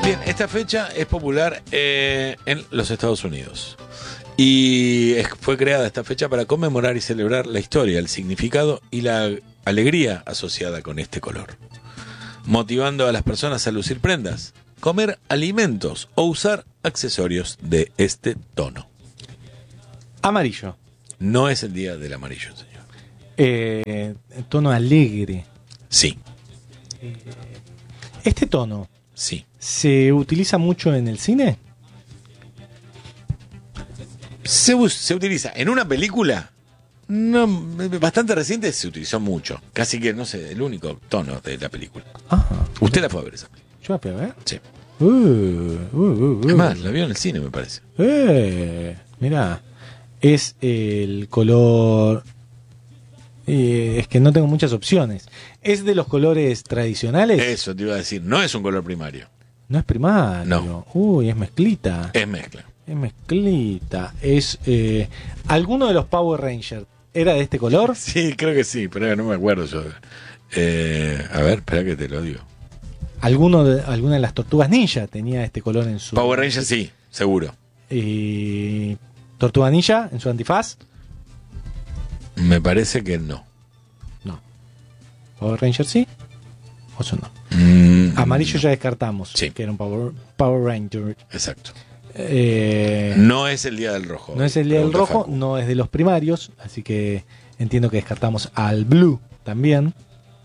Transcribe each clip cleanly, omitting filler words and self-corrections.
Bien, esta fecha es popular en los Estados Unidos. Y fue creada esta fecha para conmemorar y celebrar la historia, el significado y la alegría asociada con este color, motivando a las personas a lucir prendas, comer alimentos o usar accesorios de este tono. Amarillo. No es el día del amarillo, señor. Tono alegre. Sí. Este tono Sí. ¿se utiliza mucho en el cine? Se utiliza en una película no, bastante reciente, se utilizó mucho. Casi que, no sé, el único tono de la película. Ah, Usted la fue a ver esa película. yo la fui a ver. Sí. Es Es más, la vio en el cine, me parece. Mirá, es el color... es que no tengo muchas opciones. ¿Es de los colores tradicionales? Eso te iba a decir, no es un color primario. No es primario. No. Uy, es mezclita. Es mezcla. Es mezclita. Es ¿alguno de los Power Rangers era de este color? Sí, creo que sí, pero no me acuerdo yo. A ver, espera que te lo digo. ¿Alguna de las Tortugas Ninja tenía este color en su... Power Rangers sí, seguro. ¿Tortuga Ninja en su antifaz? Me parece que no. No. ¿Power Rangers sí? ¿O eso no? Amarillo ya descartamos. Sí. Que era un Power Ranger. Exacto. No No es el día del rojo. es el día del Pregunta rojo, Facu. no es de los primarios, así que entiendo que descartamos al blue también.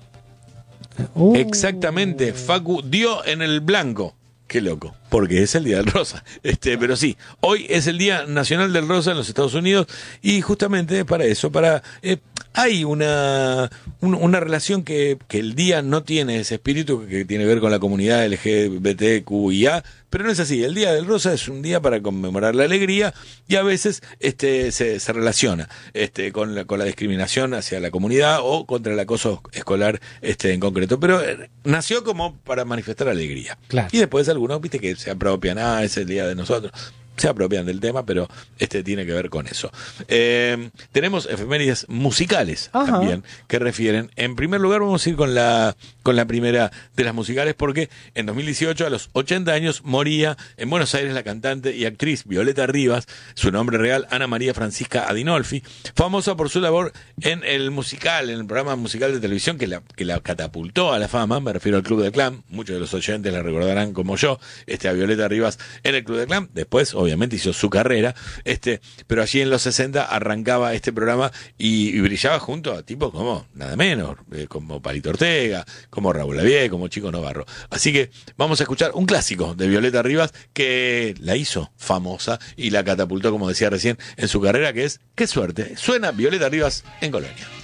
Exactamente, Facu dio en el blanco. Qué loco, porque es el día del rosa. Pero sí, hoy es el Día Nacional del Rosa en los Estados Unidos y justamente para eso, hay una relación que el día no tiene ese espíritu que tiene que ver con la comunidad LGBTQIA, pero no es así. El Día del Rosa es un día para conmemorar la alegría y a veces se relaciona con la discriminación hacia la comunidad o contra el acoso escolar en concreto. Pero nació como para manifestar alegría. Claro. Y después algunos, viste, que se apropian, es el día de nosotros. Se apropian del tema, pero tiene que ver con eso. Tenemos efemérides musicales Ajá. también que refieren. En primer lugar, vamos a ir con la primera de las musicales, porque en 2018, a los 80 años, moría en Buenos Aires la cantante y actriz Violeta Rivas, su nombre real Ana María Francisca Adinolfi, famosa por su labor en el programa musical de televisión que la catapultó a la fama. Me refiero al Club del Clan. Muchos de los oyentes la recordarán como yo, a Violeta Rivas en el Club del Clan. Después, obviamente, hizo su carrera, pero allí en los 60 arrancaba este programa y brillaba junto a tipos como nada menos, como Palito Ortega, como Raúl Lavie, como Chico Novarro. Así que vamos a escuchar un clásico de Violeta Rivas que la hizo famosa y la catapultó, como decía recién, en su carrera, que es Qué suerte. Suena Violeta Rivas en Colonia.